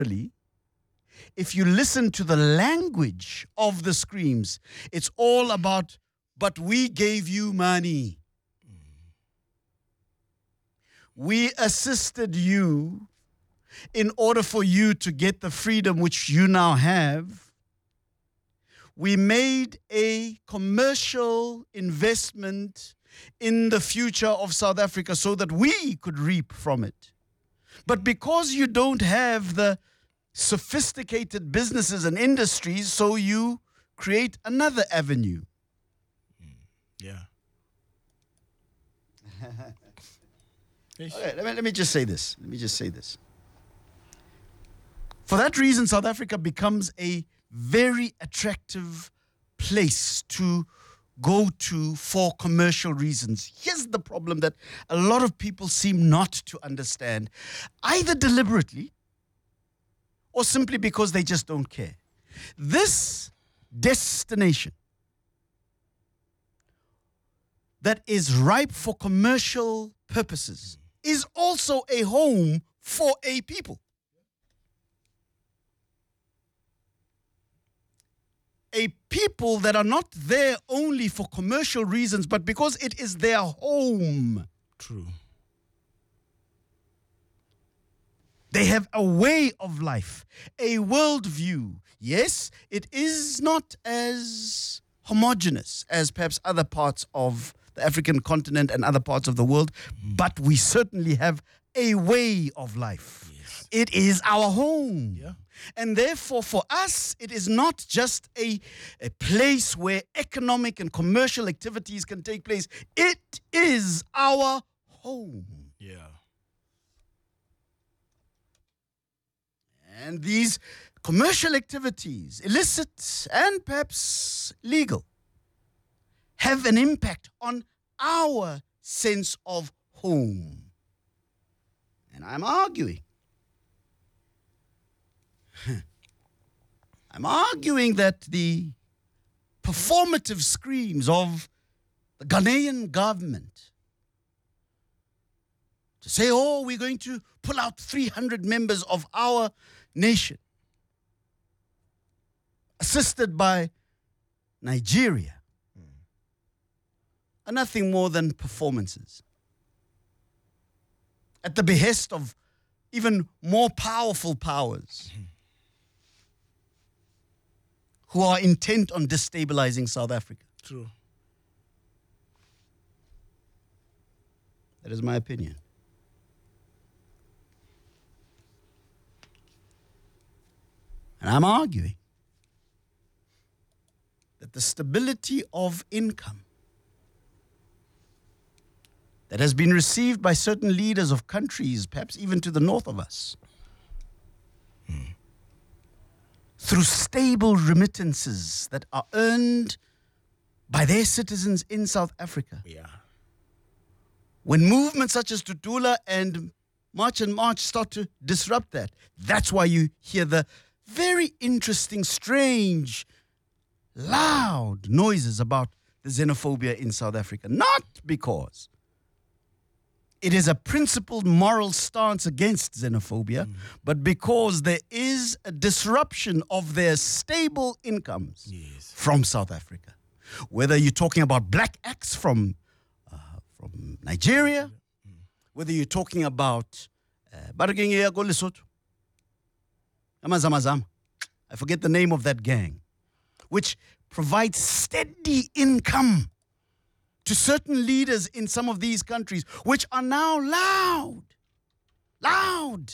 if you listen to the language of the screams, it's all about, but we gave you money. We assisted you in order for you to get the freedom which you now have. We made a commercial investment in the future of South Africa so that we could reap from it. But because you don't have the sophisticated businesses and industries, so you create another avenue. Yeah. Okay, let me just say this. For that reason, South Africa becomes a very attractive place to go to for commercial reasons. Here's the problem that a lot of people seem not to understand, either deliberately or simply because they just don't care. This destination that is ripe for commercial purposes is also a home for a people. A people that are not there only for commercial reasons, but because it is their home. True. They have a way of life, a worldview. Yes, it is not as homogeneous as perhaps other parts of the African continent and other parts of the world, but we certainly have a way of life. Yes. It is our home. Yeah. And therefore, for us, it is not just a place where economic and commercial activities can take place. It is our home. Yeah. And these commercial activities, illicit and perhaps legal, have an impact on our sense of home. And I'm arguing that the performative screams of the Ghanaian government to say, oh, we're going to pull out 300 members of our nation, assisted by Nigeria, are nothing more than performances at the behest of even more powerful powers who are intent on destabilizing South Africa. True. That is my opinion. And I'm arguing that the stability of income that has been received by certain leaders of countries, perhaps even to the north of us, through stable remittances that are earned by their citizens in South Africa. Yeah. When movements such as Tutula and March and March start to disrupt that, that's why you hear the very interesting, strange, loud noises about the xenophobia in South Africa. Not because it is a principled moral stance against xenophobia, but because there is a disruption of their stable incomes from South Africa. Whether you're talking about black acts from Nigeria, whether you're talking about Amazamazam, I forget the name of that gang, which provides steady income to certain leaders in some of these countries, which are now loud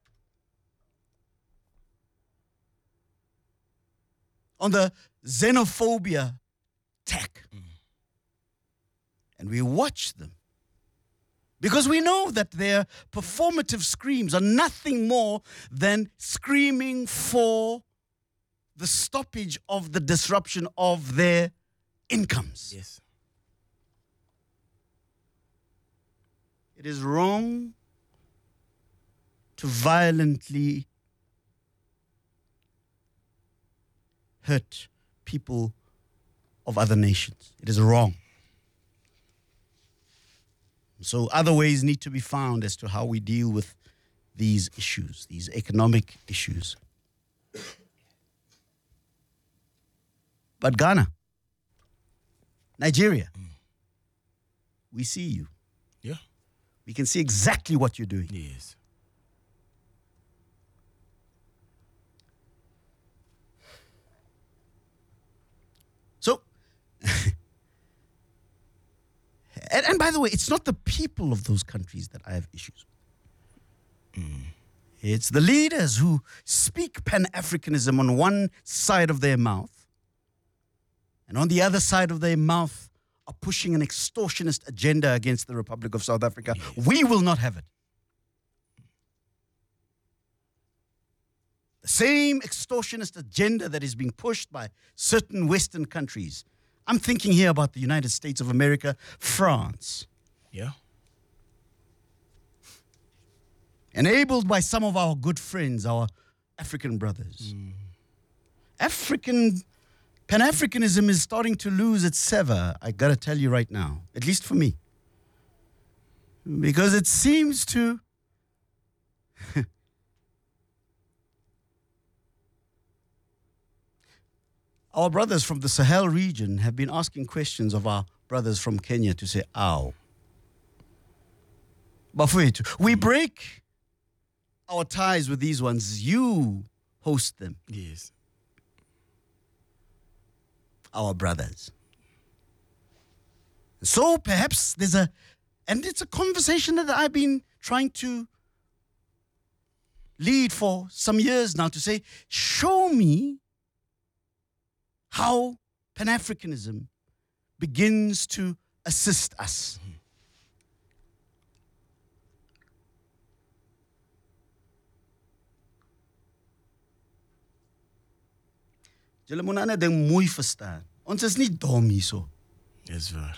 on the xenophobia tack. And we watch them because we know that their performative screams are nothing more than screaming for the stoppage of the disruption of their incomes. Yes. It is wrong to violently hurt people of other nations. It is wrong. So other ways need to be found as to how we deal with these issues, these economic issues. But Ghana, Nigeria, we see you. Yeah. We can see exactly what you're doing. Yes. So, and by the way, it's not the people of those countries that I have issues with. It's the leaders who speak Pan-Africanism on one side of their mouth, and on the other side of their mouth are pushing an extortionist agenda against the Republic of South Africa. Yes. We will not have it. The same extortionist agenda that is being pushed by certain Western countries. I'm thinking here about the United States of America, France, Yeah. enabled by some of our good friends, our African brothers. Pan-Africanism is starting to lose its savor, I gotta tell you right now, at least for me. Because it seems to our brothers from the Sahel region have been asking questions of our brothers from Kenya to say, ow. Bafowethu, we break our ties with these ones. You host them, Yes. our brothers. So perhaps and it's a conversation that I've been trying to lead for some years now, to say, show me how Pan-Africanism begins to assist us. Julle moet nou net ding mooi verstaan. Ons is nie dom hierso. Dis waar.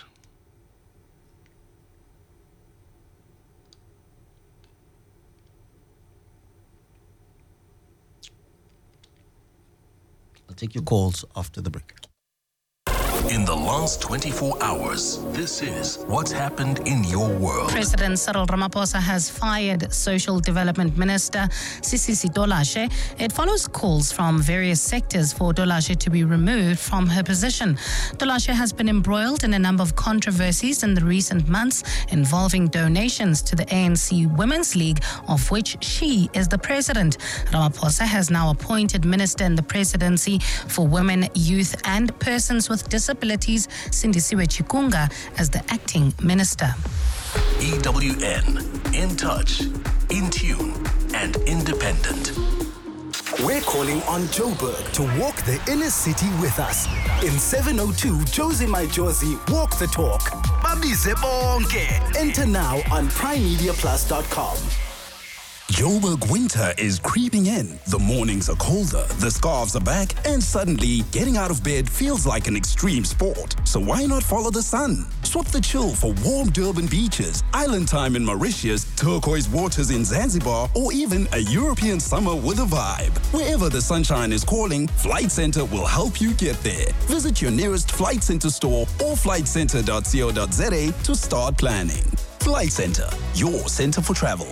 I'll take your calls after the break. In the last 24 hours, this is what's happened in your world. President Cyril Ramaphosa has fired Social Development Minister Sisisi Dolashe. It follows calls from various sectors for Dolashe to be removed from her position. Dolashe has been embroiled in a number of controversies in the recent months involving donations to the ANC Women's League, of which she is the president. Ramaphosa has now appointed Minister in the Presidency for Women, Youth and Persons with Disabilities, Sindisiwe Chikunga, as the acting minister. EWN, in touch, in tune, and independent. We're calling on Joburg to walk the inner city with us. In 702 Josie My Josie Walk the Talk. Babize bonke. Enter now on primemediaplus.com. Joburg winter is creeping in. The mornings are colder, the scarves are back, and suddenly getting out of bed feels like an extreme sport. So why not follow the sun? Swap the chill for warm Durban beaches, island time in Mauritius, turquoise waters in Zanzibar, or even a European summer with a vibe. Wherever the sunshine is calling, Flight Centre will help you get there. Visit your nearest Flight Centre store or flightcentre.co.za to start planning. Flight Centre, your centre for travel.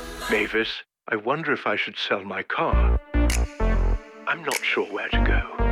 Mavis, I wonder if I should sell my car. I'm not sure where to go.